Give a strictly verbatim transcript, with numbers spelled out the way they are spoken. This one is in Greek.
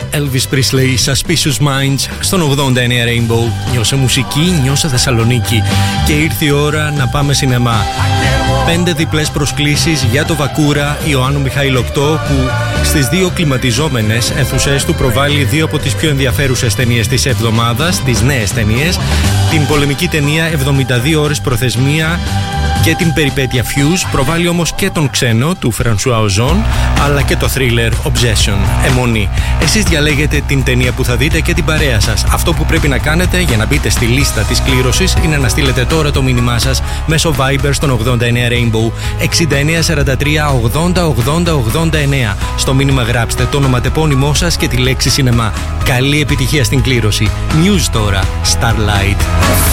Elvis Presley, Suspicious Minds, στον ογδόντα εννέα Rainbow. Νιώσε μουσική, νιώσε Θεσσαλονίκη. Και ήρθε η ώρα να πάμε σινεμά. Πέντε διπλές προσκλήσεις για το Βακούρα Ιωάννου Μιχαηλοκτώ, που στις δύο κλιματιζόμενες αίθουσες του προβάλλει δύο από τις πιο ενδιαφέρουσες ταινίες της εβδομάδας, τις νέες ταινίες, την πολεμική ταινία εβδομήντα δύο ώρες προθεσμία και την περιπέτεια Fuse. Προβάλλει όμως και τον Ξένο του Φρανσουά Οζόν, αλλά και το thriller Obsession, Αιμονή. Εσείς διαλέγετε την ταινία που θα δείτε και την παρέα σας. Αυτό που πρέπει να κάνετε για να μπείτε στη λίστα της κλήρωσης είναι να στείλετε τώρα το μήνυμά σας μέσω Viber στον ογδόντα εννέα Rainbow εξήντα εννέα σαράντα τρία ογδόντα ογδόντα ογδόντα εννέα. Στο μήνυμα γράψτε το ονοματεπώνυμό σας και τη λέξη σινεμά. Καλή επιτυχία στην κλήρωση. News τώρα, Starlight.